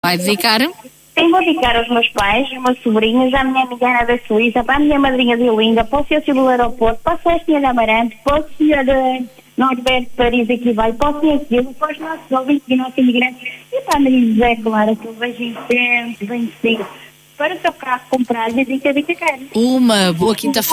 vai dedicar? Sim, vou dedicar aos meus pais, aos meus sobrinhos, à minha amiga Ana da Suíça, para a minha madrinha de Olinda, para o Sr. Silvio do Aeroporto, para a Sra. Amarante, para o Sr. Norberto de Paris aqui vai, para o Sr. Silvio, para os nossos ouvintes e nossos imigrantes, e para a Maria José, claro, que eu vejo em sempre, bem cedo, para o seu carro comprar, dedica a quero. Uma boa quinta-feira.